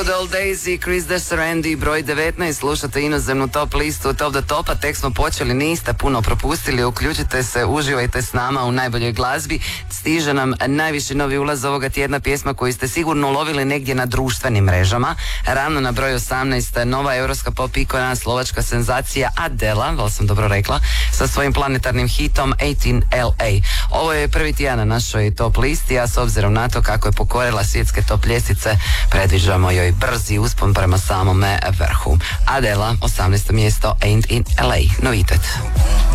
Good Old Days i Chris Desserendi, broj 19, slušate inozemnu top listu Top do Topa, tek smo počeli, niste puno propustili, uključite se, uživajte s nama u najboljoj glazbi, stiže nam najviši novi ulaz ovoga tjedna, pjesma koju ste sigurno ulovili negdje na društvenim mrežama, ravno na broj 18, nova europska pop ikona, slovačka senzacija Adela, val sam dobro rekla, sa svojim planetarnim hitom 18 LA. Ovo je prvi tjedan na našoj top listi, a s obzirom na to kako je pokorila svjetske top ljestvice, predviđamo joj brzi uspon prema samome vrhu. Adela, 18. mjesto, Ain't in LA, novitet.